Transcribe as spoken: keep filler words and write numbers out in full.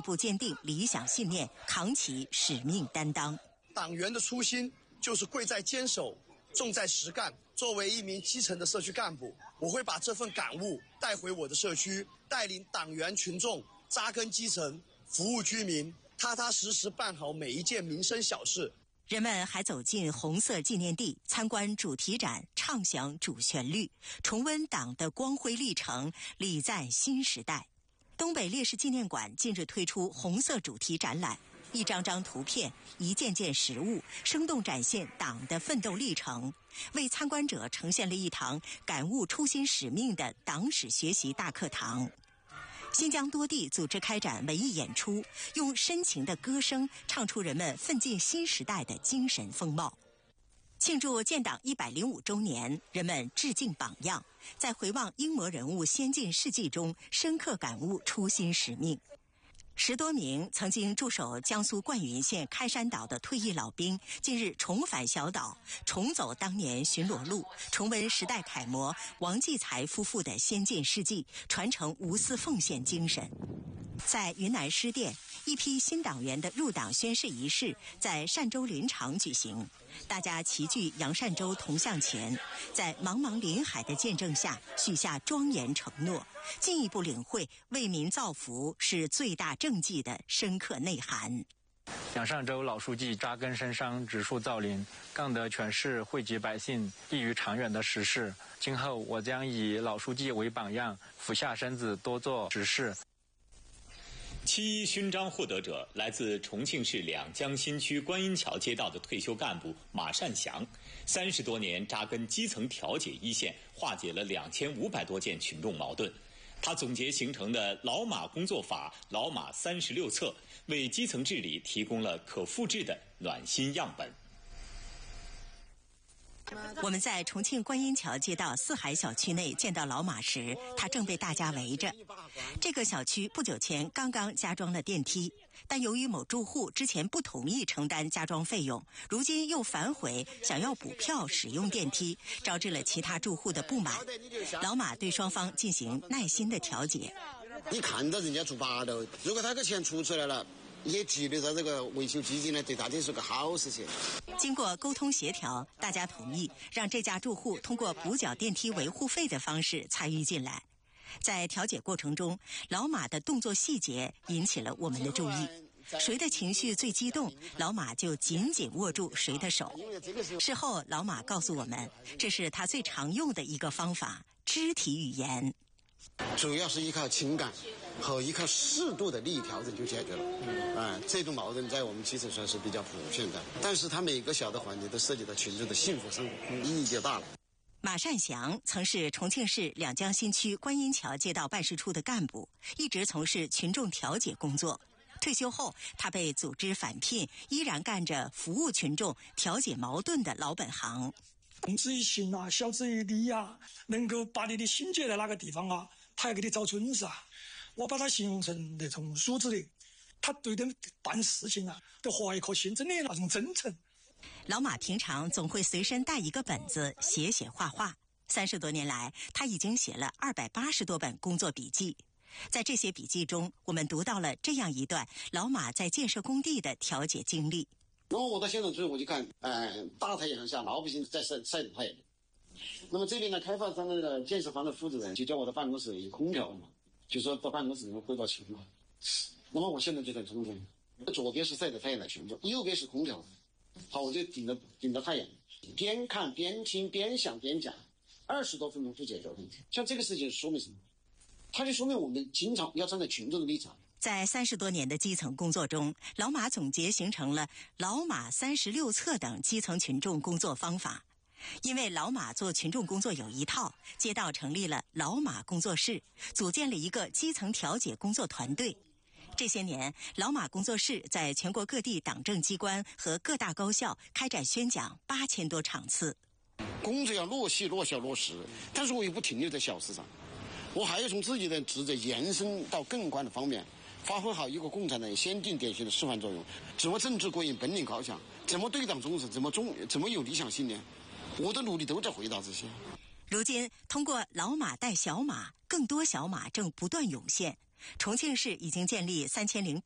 步坚定理想信念，扛起使命担当。 党员的初心就是贵在坚守，重在实干。作为一名基层的社区干部，我会把这份感悟带回我的社区，带领党员群众扎根基层，服务居民，踏踏实实办好每一件民生小事。 人们还走进红色纪念地，参观主题展，畅享主旋律，重温党的光辉历程，礼赞新时代。东北烈士纪念馆近日推出红色主题展览，一张张图片，一件件实物，生动展现党的奋斗历程，为参观者呈现了一堂感悟初心使命的党史学习大课堂。新疆多地组织开展文艺演出，用深情的歌声唱出人们奋进新时代的精神风貌。庆祝建党一百零五周年，人们致敬榜样，在回望英模人物先进事迹中，深刻感悟初心使命。十多名曾经驻守江苏灌云县开山岛的退役老兵，近日重返小岛，重走当年巡逻路，重温时代楷模王继才夫妇的先进事迹，传承无私奉献精神。在云南施甸，一批新党员的入党宣誓仪式在善州林场举行，大家齐聚杨善洲铜像前，在茫茫林海的见证下许下庄严承诺，进一步领会为民造福是最大政绩的深刻内涵。 杨善洲老书记扎根深山，植树造林，干得全市惠及百姓、利于长远的实事。今后我将以老书记为榜样，俯下身子多做实事。 七一勋章获得者来自重庆市两江新区观音桥街道的退休干部马善祥，三十多年扎根基层调解一线，化解了两千五百多件群众矛盾。他总结形成的老马工作法、老马三十六策，为基层治理提供了可复制的暖心样本。 我们在重庆观音桥街道四海小区内见到老马时，他正被大家围着。这个小区不久前刚刚加装了电梯，但由于某住户之前不同意承担加装费用，如今又反悔想要补票使用电梯，招致了其他住户的不满。老马对双方进行耐心的调解。 你看到人家住八楼，如果他的钱出出来了，也积累到这个维修基金呢，对大家是个好事情。 经过沟通协调，大家同意让这家住户通过补缴电梯维护费的方式参与进来。在调解过程中，老马的动作细节引起了我们的注意。谁的情绪最激动，老马就紧紧握住谁的手。事后，老马告诉我们，这是他最常用的一个方法——肢体语言。 主要是依靠情感和依靠适度的利益调整就解决了。嗯，啊，这种矛盾在我们基层算是比较普遍的，但是它每个小的环节都涉及到群众的幸福生活，意义就大了。 马善祥曾是重庆市两江新区观音桥街道办事处的干部，一直从事群众调解工作。退休后，他被组织返聘，依然干着服务群众、调解矛盾的老本行。 动之以情啊，晓之以理啊，能够把你的心结在哪个地方啊，他要给你找准是啊。我把他形容成那种梳子的，他对人办事情啊，都怀一颗心，真的那种真诚。 老马平常总会随身带一个本子，写写画画。三十多年来，他已经写了二百八十多本工作笔记。在这些笔记中，我们读到了这样一段老马在建设工地的调解经历。 那么我到现场之后，我就看，呃，大太阳下老百姓在晒晒着太阳。那么这边呢，开发商的那个建设方的负责人就叫我到办公室有空调嘛，就说到办公室里面汇报情况。那么我现在就在中间，左边是晒着太阳的群众，右边是空调。好，我就顶着顶着太阳，边看边听边想边讲，二十多分钟就解决问题。像这个事情说明什么？它就说明我们经常要站在群众的立场。 在三十多年的基层工作中，老马总结形成了老马三十六策等基层群众工作方法。因为老马做群众工作有一套，街道成立了老马工作室，组建了一个基层调解工作团队。这些年，老马工作室在全国各地党政机关和各大高校开展宣讲八千多场次。 工作要落细、落效、落实，但是我也不停留在小事上，我还要从自己的职责延伸到更宽的方面，发挥好一个共产党先进典型的示范作用。怎么政治过硬、本领高强，怎么对党忠实，怎么忠，怎么有理想信念，我的努力都在回答这些。 如今，通过老马带小马，更多小马正不断涌现。重庆市已经建立三千零